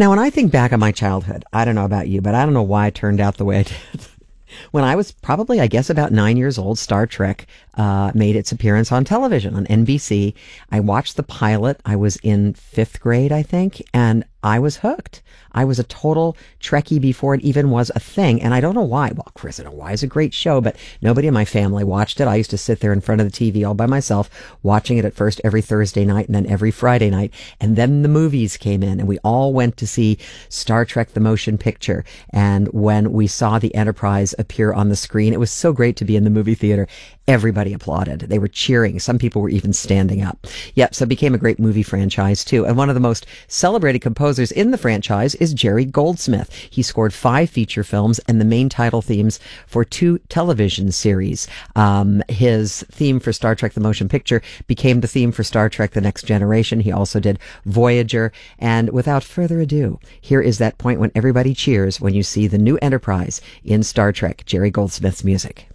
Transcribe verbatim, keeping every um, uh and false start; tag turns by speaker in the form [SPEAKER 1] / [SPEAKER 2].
[SPEAKER 1] Now, when I think back on my childhood, I don't know about you, but I don't know why it turned out the way it did. When I was probably, I guess, about nine years old, Star Trek uh, made its appearance on television on N B C. I watched the pilot. I was in fifth grade, I think, and I was hooked. I was a total Trekkie before it even was a thing, and I don't know why. Well, Chris, I don't know why. It's a great show, but nobody in my family watched it. I used to sit there in front of the T V all by myself, watching it at first every Thursday night and then every Friday night, and then the movies came in, and we all went to see Star Trek the Motion Picture, and when we saw the Enterprise appear on the screen, it was so great to be in the movie theater. Everybody applauded. They were cheering. Some people were even standing up. Yep, so it became a great movie franchise, too. And one of the most celebrated composers in the franchise is Jerry Goldsmith. He scored five feature films and the main title themes for two television series. Um, his theme for Star Trek the Motion Picture became the theme for Star Trek The Next Generation. He also did Voyager. And without further ado, here is that point when everybody cheers when you see the new Enterprise in Star Trek, Jerry Goldsmith's music.